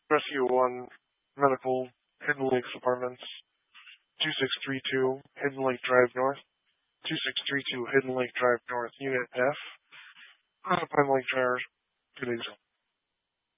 Rescue 1, Medical, Hidden Lakes Apartments, 2632, Hidden Lake Drive North, 2632, Hidden Lake Drive North, Unit F, Pine Lake Drive, 2 days.